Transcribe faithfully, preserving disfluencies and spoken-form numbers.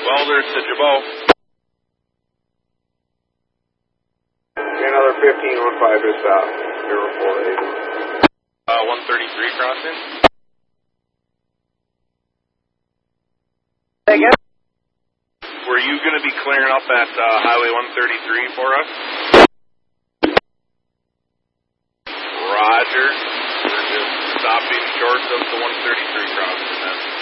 Welder to Jabot. Another fifteen on five to south, zero four eight. Uh, one thirty-three crossing. Again? Were you going to be clearing up at uh, Highway one thirty-three for us? Roger. We're just stopping short of the one thirty-three crossing then.